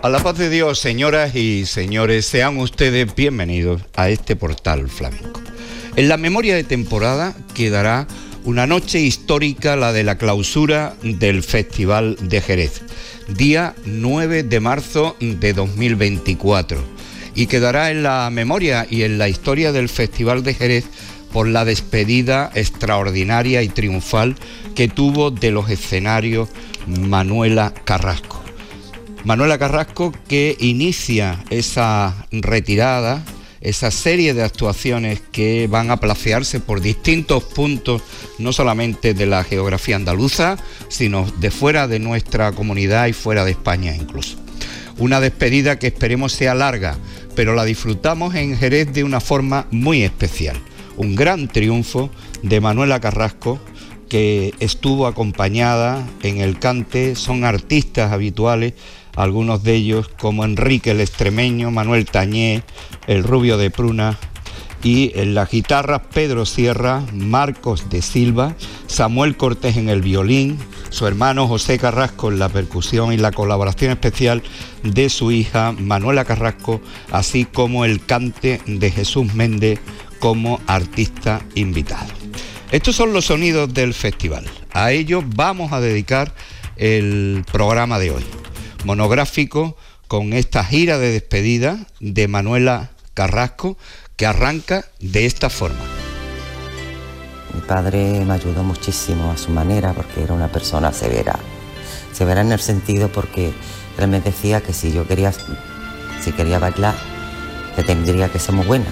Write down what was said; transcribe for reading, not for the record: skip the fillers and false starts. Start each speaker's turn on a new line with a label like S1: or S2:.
S1: A la paz de Dios, señoras y señores, sean ustedes bienvenidos a este portal flamenco. En la memoria de temporada quedará una noche histórica, la de la clausura del Festival de Jerez, día 9 de marzo de 2024, y quedará en la memoria y en la historia del Festival de Jerez por la despedida extraordinaria y triunfal que tuvo de los escenarios Manuela Carrasco. Manuela Carrasco, que inicia esa retirada, esa serie de actuaciones que van a placearse por distintos puntos, no solamente de la geografía andaluza, sino de fuera de nuestra comunidad y fuera de España incluso. Una despedida que esperemos sea larga, pero la disfrutamos en Jerez de una forma muy especial. Un gran triunfo de Manuela Carrasco, que estuvo acompañada en el cante, son artistas habituales, algunos de ellos como Enrique el Extremeño, Manuel Tañé, el Rubio de Pruna, y en las guitarras Pedro Sierra, Marcos de Silva, Samuel Cortés en el violín, su hermano José Carrasco en la percusión y la colaboración especial de su hija Manuela Carrasco, así como el cante de Jesús Méndez como artista invitado. Estos son los sonidos del festival. A ellos vamos a dedicar el programa de hoy, monográfico con esta gira de despedida de Manuela Carrasco, que arranca de esta forma.
S2: Mi padre me ayudó muchísimo a su manera, porque era una persona severa en el sentido porque él me decía que si quería bailar, que tendría que ser muy buena.